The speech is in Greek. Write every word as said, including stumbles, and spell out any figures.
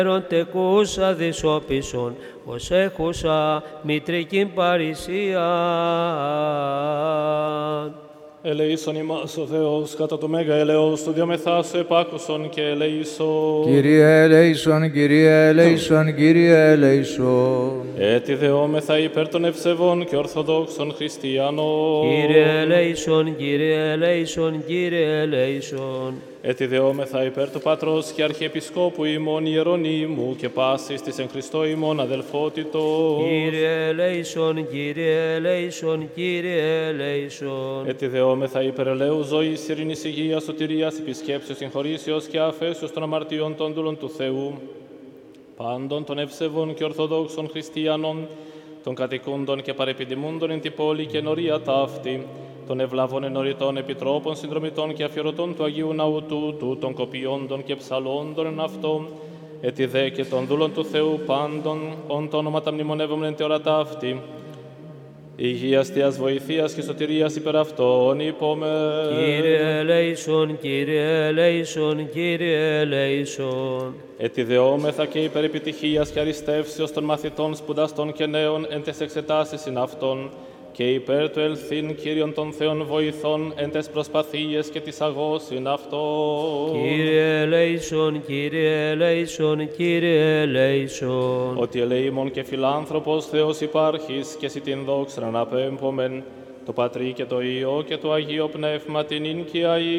τεκούσα δυσόπισον, ως έχουσα μητρικήν παρησία. Ελεήσον ημάς ο Θεός κατά το μέγα ελεός του διαμεθά σου επάκουσον και ελεήσον. Κύριε ελέησον, Κύριε ελέησον, Κύριε ελέησον. Έτι δεόμεθα υπέρ των ευσεβών και ορθοδόξων χριστιανών. Κύριε ελέησον, Κύριε ελέησον, Κύριε ελέησον. Έτι δεόμεθα υπέρ του Πατρός και Αρχιεπισκόπου ημών Ιερονύμου και πάσης της εν Χριστώ ημών αδελφότητος. Κύριε ελέησον, Κύριε ελέησον, Κύριε ελέησον. Έτι δεόμεθα υπέρ ελέου ζωής, ειρήνης, υγείας, σωτηρίας, επισκέψεως, συγχωρήσεως και αφέσεως των αμαρτιών των δούλων του Θεού, πάντων των ευσεβών και ορθοδόξων χριστιανών, των κατοικούντων και παρεπιδημούντων εν την πόλη και νορία ταύτη, των ευλαβών ενωρητών επιτρόπων, συνδρομητών και αφιερωτών του Αγίου Ναού τούτου, των κοπιόντων και ψαλόντων εν αυτό, έτι δε και των δούλων του Θεού πάντων, ον το όνομα τα μνημονεύομεν εν τη ώρα ταύτη, υγείας, θείας βοηθείας και σωτηρίας υπέρ αυτών υπόμε. Κύριε ελέησον, Κύριε ελέησον, Κύριε ελέησον. Έτι δεόμεθα και υπέρ επιτυχίας και αριστεύσεως των μαθητών, σπουδαστών και νέων εν τες εξετάσεις ειν αυτών, και υπέρ του ελθύν Κύριον των Θεών βοηθών εν τες προσπαθίες και της αγώσιν αυτών. Κύριε ελέησον, Κύριε ελέησον, Κύριε ελέησον. Ότι ελεήμων και φιλάνθρωπος Θεός υπάρχεις και εσύ την δόξα να απέμπομεν, το Πατρί και το Υιό και το Αγίο Πνεύμα την ίν και αεί